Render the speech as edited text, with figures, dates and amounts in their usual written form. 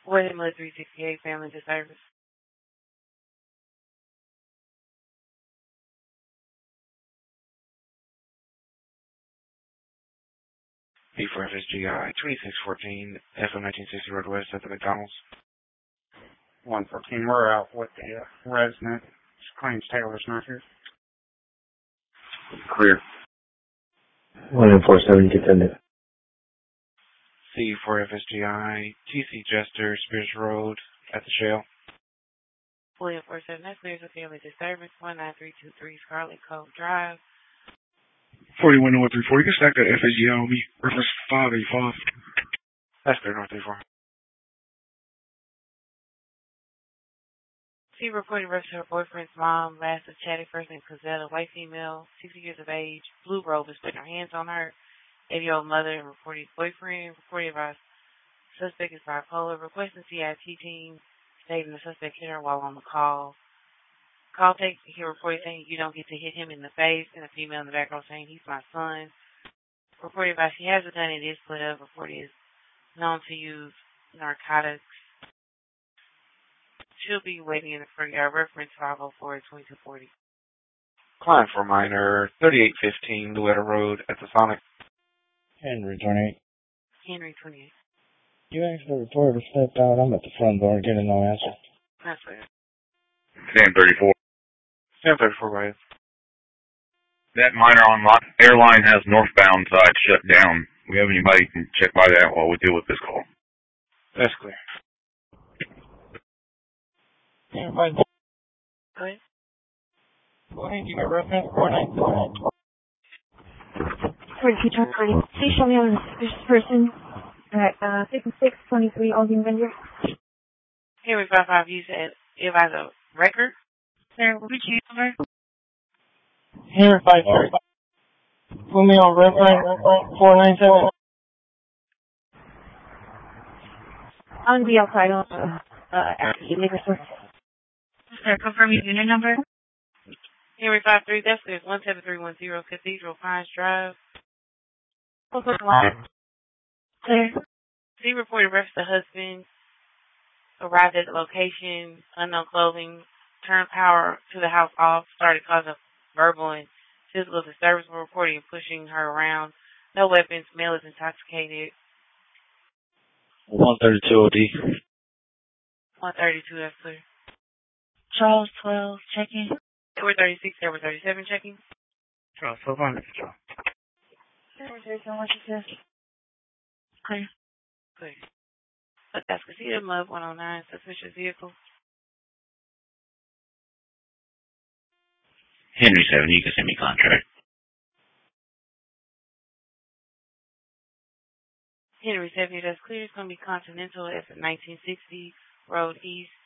William Miller 368 Family to Service. B4FSGI 2614 FM 1960 Road West at the McDonald's. 114, we're out with the resident. She claims Taylor's not here. Clear. 147, contended. C4FSGI TC Jester Spears Road at the Shell. William 47, that's clear to Family to Service. 19323 Scarlet Cove Drive. 410134, you can stack that FSGI on me. Reference 585. That's clear, North 34. She reported arrest her boyfriend's mom. Last of chatty first name Cazetta, white female, 60 years of age. Blue robe is putting her hands on her. 80-year-old mother and reported boyfriend. Reported by suspect is bipolar. Requesting CIT team stating the suspect hit her while on the call. Call takes he reported saying you don't get to hit him in the face, and a female in the background saying he's my son. Reported by she has a gun and is split up. Reported is known to use narcotics. She'll be waiting in the front yard. Reference 504-2240. Client for minor 3815 Louetta Road at the Sonic. Henry 28. Henry 28. You actually reported a step out. I'm at the front door getting no answer. That's it. Sam 34. Sam 34, go ahead. That minor on airline has northbound side shut down. We have anybody can check by that while we deal with this call. That's clear. Yeah, right. Go ahead. Go ahead, you got reference 4929. Please show me on a suspicious person at 5623 Aldine Vendor. Henry 55, you said it has a record? Sir, what did you number? Henry 53. Put me on reference 497. I'm going to be outside on after you leave your Sir, confirm your unit number. Henry 53, that's it. 17310 Cathedral Pines Drive. Clear. She reported arrest the husband, arrived at the location, unknown clothing, turned power to the house off, started causing verbal and physical disturbance, reporting pushing her around. No weapons, male is intoxicated. 132 OD. 132, that's clear. Charles 12, checking. Edward 36, Edward 37, checking. Charles 1200. Edward 37, what you said? Clear. Clear. But that's Casita Mud 109, suspicious vehicle. Henry 7, you can send me contract. Henry 70, that's clear. It's going to be Continental at the 1960 Road East.